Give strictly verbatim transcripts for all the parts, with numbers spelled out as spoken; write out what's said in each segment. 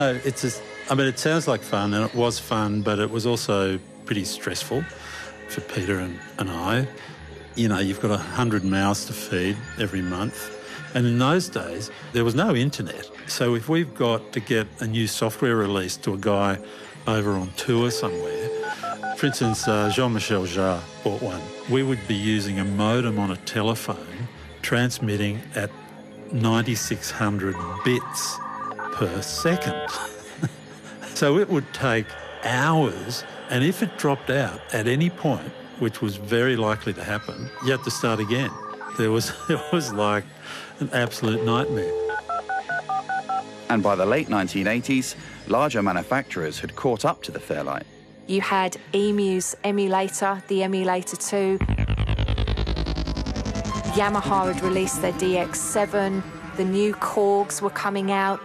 Uh, it's just, I mean, it sounds like fun, and it was fun, but it was also pretty stressful for Peter and, and I. You know, you've got a hundred mouths to feed every month. And in those days, there was no internet. So if we've got to get a new software release to a guy over on tour somewhere, for instance, uh, Jean-Michel Jarre bought one, we would be using a modem on a telephone transmitting at ninety-six hundred bits per second. So it would take hours, and if it dropped out at any point, which was very likely to happen, you had to start again. There was, it was like an absolute nightmare. And by the late nineteen eighties, larger manufacturers had caught up to the Fairlight. You had E M U's emulator, the Emulator two. Yamaha had released their D X seven. The new Korgs were coming out.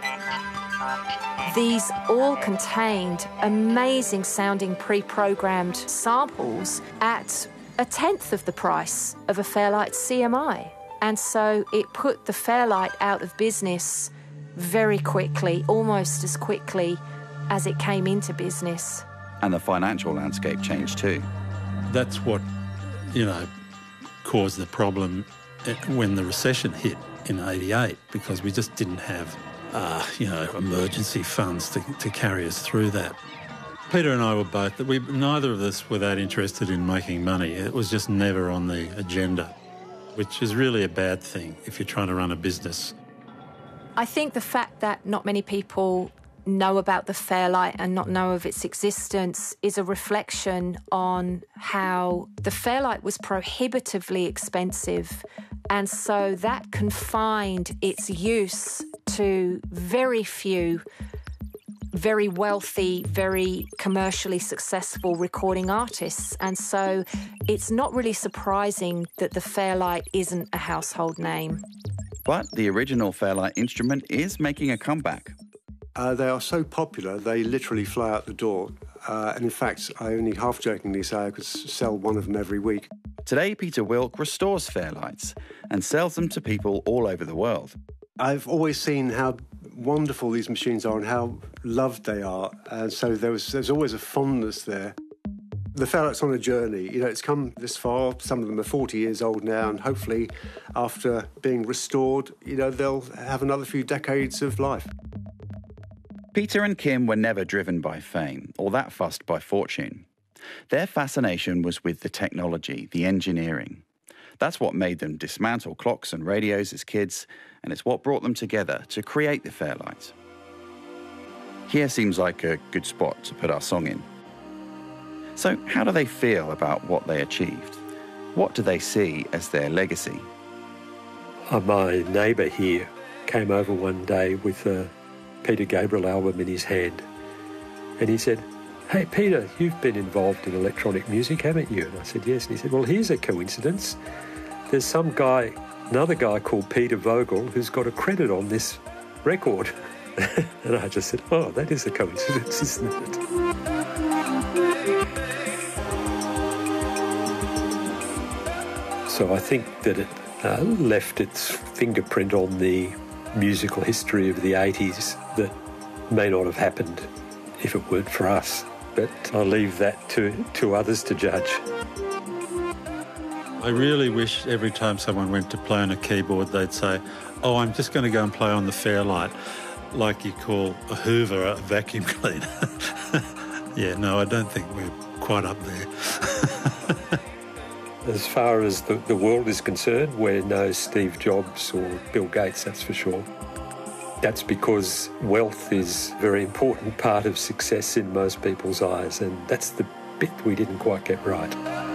These all contained amazing sounding pre-programmed samples at a tenth of the price of a Fairlight C M I. And so it put the Fairlight out of business very quickly, almost as quickly as it came into business. And the financial landscape changed too. That's what, you know, caused the problem when the recession hit in eighty-eight, because we just didn't have, uh, you know, emergency funds to, to carry us through that. Peter and I were both, we, neither of us were that interested in making money. It was just never on the agenda, which is really a bad thing if you're trying to run a business. I think the fact that not many people know about the Fairlight and not know of its existence is a reflection on how the Fairlight was prohibitively expensive, and so that confined its use to very few very wealthy, very commercially successful recording artists. And so it's not really surprising that the Fairlight isn't a household name. But the original Fairlight instrument is making a comeback. Uh, they are so popular, they literally fly out the door. Uh, and in fact, I only half-jokingly say I could sell one of them every week. Today, Peter Wilk restores Fairlights and sells them to people all over the world. I've always seen how wonderful these machines are and how loved they are. And so there was, there's always a fondness there. The Fairlight's on a journey. You know, it's come this far. Some of them are forty years old now, and hopefully after being restored, you know, they'll have another few decades of life. Peter and Kim were never driven by fame or that fussed by fortune. Their fascination was with the technology, the engineering. That's what made them dismantle clocks and radios as kids, and it's what brought them together to create the Fairlight. Here seems like a good spot to put our song in. So how do they feel about what they achieved? What do they see as their legacy? Uh, my neighbour here came over one day with a Peter Gabriel album in his hand, and he said, "Hey Peter, you've been involved in electronic music, haven't you?" And I said, "Yes." And he said, "Well, here's a coincidence. There's some guy, another guy called Peter Vogel, who's got a credit on this record." And I just said, "Oh, that is a coincidence, isn't it?" So I think that it uh, left its fingerprint on the musical history of the eighties that may not have happened if it weren't for us. But I'll leave that to, to others to judge. I really wish every time someone went to play on a keyboard, they'd say, "Oh, I'm just going to go and play on the Fairlight," like you call a Hoover a vacuum cleaner. Yeah, no, I don't think we're quite up there. As far as the, the world is concerned, we're no Steve Jobs or Bill Gates, that's for sure. That's because wealth is a very important part of success in most people's eyes, and that's the bit we didn't quite get right.